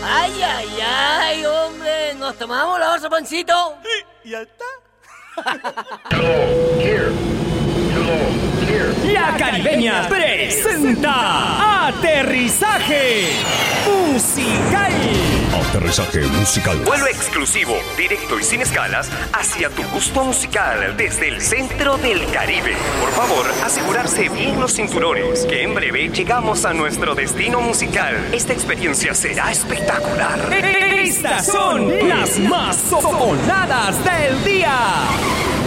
Ay, ay, ay, hombre. ¿Nos tomamos la onza, Pancito? Ya está. La Caribeña presenta Aterrizaje Musical. Aterrizaje musical. Vuelo exclusivo, directo y sin escalas hacia tu gusto musical desde el centro del Caribe. Por favor, asegurarse bien los cinturones, que en breve llegamos a nuestro destino musical. Esta experiencia será espectacular. Estas son las más sonadas del día.